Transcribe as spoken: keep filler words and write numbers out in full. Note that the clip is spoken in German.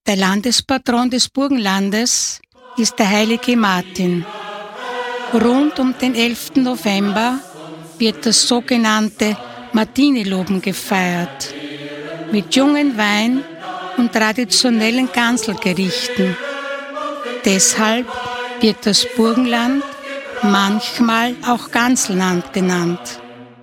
Der Landespatron des Burgenlandes ist der heilige Martin. Rund um den elften November wird das sogenannte Martiniloben gefeiert, mit jungen Wein und traditionellen Ganselgerichten. Deshalb wird das Burgenland manchmal auch Ganselland genannt.